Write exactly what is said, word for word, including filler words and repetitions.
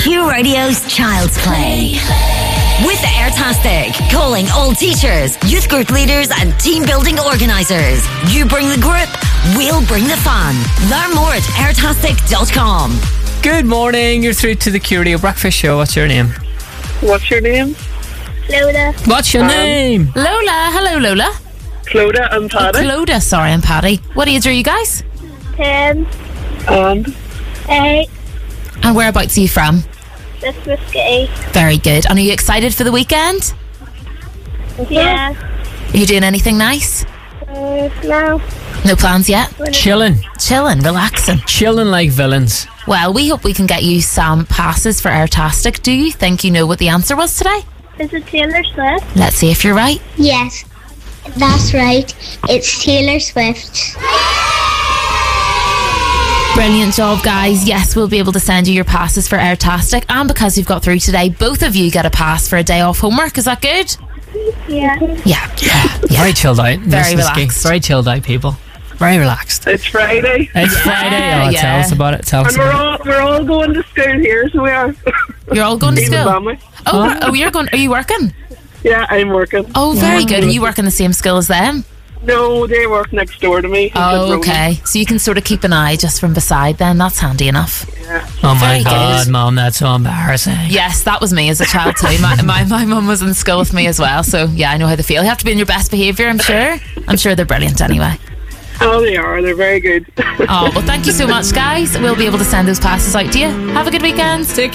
Q Radio's Child's Play. With Airtastic, calling all teachers, youth group leaders and team building organisers. You bring the group, we'll bring the fun. Learn more at airtastic dot com. Good morning, you're through to the Q Radio Breakfast Show. What's your name? What's your name? Lola. What's your Um, name? Lola. Hello, Lola. Clodagh and Paddy. Clodagh, sorry, I'm Paddy. What age are you guys? Ten. And Eight. And whereabouts are you from? This whiskey. Very good. And are you excited for the weekend? Yeah. Are you doing anything nice? Uh, no. No plans yet? Chilling. Chilling, relaxing. Chilling like villains. Well, we hope we can get you some passes for Airtastic. Do you think you know what the answer was today? Is it Taylor Swift? Let's see if you're right. Yes. That's right. It's Taylor Swift. Brilliant job, guys. Yes, we'll be able to send you your passes for Airtastic. And because you've got through today, both of you get a pass for a day off homework. Is that good? Yeah. Yeah. Yeah. Very chilled out. Very This whiskey. relaxed. Very chilled out, people. Very relaxed. it's Friday. It's Friday. Oh, yeah. tell us about it. Tell us And we're about it. all we're all going to school here, so we are. You're all going to Even school? family. Oh, right. oh, you're going. Are you working? Yeah, I'm working. Oh, very good. Are you working the same school as them? No, they work next door to me. Oh, okay. So you can sort of keep an eye just from beside then. That's handy enough. Yeah. Oh my Very God, good. Mum, that's so embarrassing. Yes, that was me as a child too. My my, my mum was in school with me as well. So yeah, I know how they feel. You have to be in your best behaviour, I'm sure. I'm sure they're brilliant anyway. Oh, they are. They're very good. Oh, well, thank you so much, guys. We'll be able to send those passes out to you. Have a good weekend. Take care.